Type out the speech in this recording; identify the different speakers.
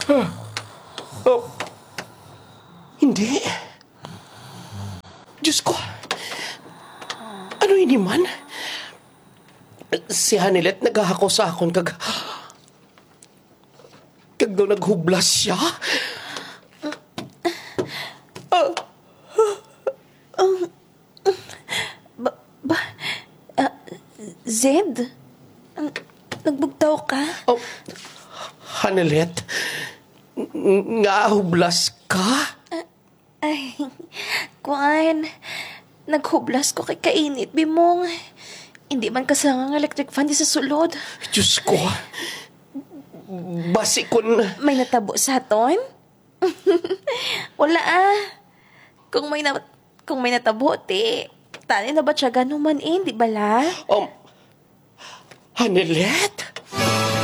Speaker 1: Oh, hindi. Diyos ko. Ano ini man? Si Hanilet naghahako sa akon kag daw naghublas siya.
Speaker 2: Zed? Nagbugtaw ka?
Speaker 1: Oh, Hanilet, nga hublas ka?
Speaker 2: Ay, kuan. Naghublas ko kay kainit, bimong. Hindi man kasangang electric fan di sa sulod.
Speaker 1: Diyos ko. Basi kun...
Speaker 2: May natabo sa aton? Wala ah. Kung may natabo, tani na ba siya ganuman di bala?
Speaker 1: Hanilet?